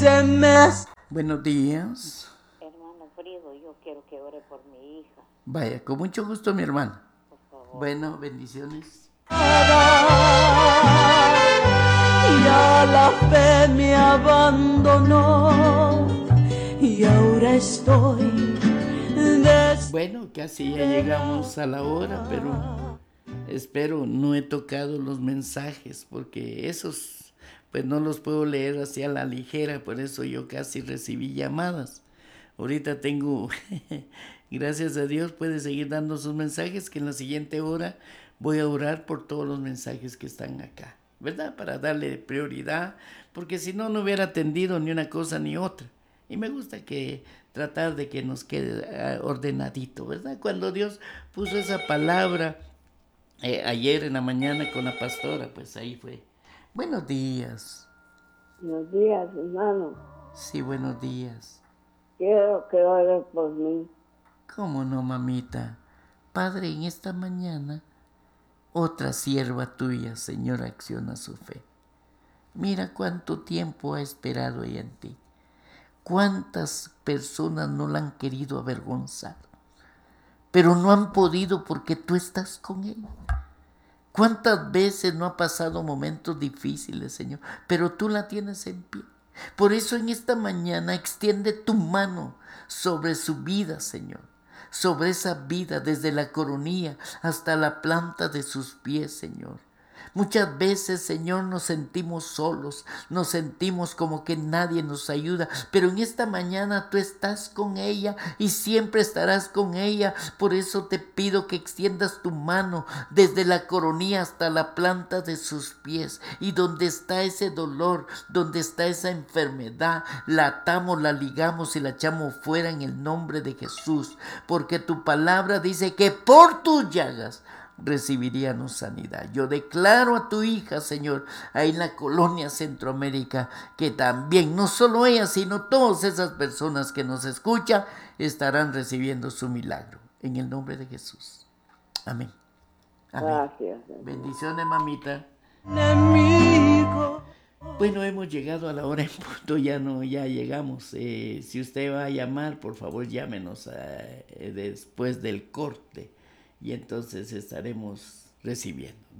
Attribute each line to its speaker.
Speaker 1: se me hace.
Speaker 2: Buenos días.
Speaker 3: Hermano Frido, yo quiero que ore por mi hija,
Speaker 2: Vaya, con mucho gusto, mi hermano.
Speaker 3: por favor.
Speaker 2: Bueno, bendiciones.
Speaker 1: Ya la fe me abandonó y ahora estoy
Speaker 2: Bueno, casi ya llegamos a la hora, pero espero no he tocado los mensajes porque esos pues no los puedo leer así a la ligera, por eso yo casi recibí llamadas. Ahorita tengo, gracias a Dios, puede seguir dando sus mensajes, que en la siguiente hora voy a orar por todos los mensajes que están acá, ¿verdad? Para darle prioridad, porque si no, no hubiera atendido ni una cosa ni otra. Y me gusta que tratar de que nos quede ordenadito, ¿verdad? Cuando Dios puso esa palabra ayer en la mañana con la pastora, pues ahí fue. Buenos días.
Speaker 4: Buenos días, hermano.
Speaker 2: Sí, buenos días.
Speaker 4: Quiero que ore por mí.
Speaker 2: ¿Cómo no, mamita? Padre, en esta mañana, otra sierva tuya, Señor, acciona su fe. Mira cuánto tiempo ha esperado ella en ti. Cuántas personas no la han querido avergonzar, pero no han podido porque tú estás con ella. ¿Cuántas veces no ha pasado momentos difíciles, Señor? Pero tú la tienes en pie. Por eso en esta mañana extiende tu mano sobre su vida, Señor. Sobre esa vida desde la coronilla hasta la planta de sus pies, Señor. Muchas veces, Señor, nos sentimos solos, nos sentimos como que nadie nos ayuda, pero en esta mañana tú estás con ella y siempre estarás con ella. Por eso te pido que extiendas tu mano desde la coronilla hasta la planta de sus pies, y donde está ese dolor, donde está esa enfermedad, la atamos, la ligamos y la echamos fuera en el nombre de Jesús, porque tu palabra dice que por tus llagas recibiríamos sanidad. Yo declaro a tu hija, Señor, ahí en la colonia Centroamérica, que también, no solo ella, sino todas esas personas que nos escuchan, estarán recibiendo su milagro. En el nombre de Jesús. Amén. Amén.
Speaker 4: Gracias, hermano.
Speaker 2: Bendiciones, mamita.
Speaker 1: enemigo.
Speaker 2: Bueno, hemos llegado a la hora en punto, ya llegamos. Si usted va a llamar, por favor llámenos después del corte y entonces estaremos recibiendo.